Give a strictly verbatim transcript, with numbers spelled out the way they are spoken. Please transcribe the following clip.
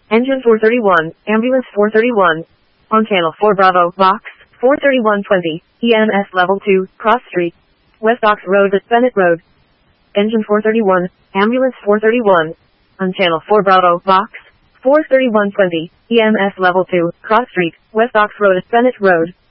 Engine four thirty-one, Ambulance four thirty-one. On Channel four Bravo, Box four thirty-one twenty, E M S Level two, Cross Street, West Ox Road at Bennett Road. Engine four thirty-one, Ambulance four thirty-one. On Channel four Bravo, Box four thirty-one twenty, E M S Level two, Cross Street, West Ox Road at Bennett Road.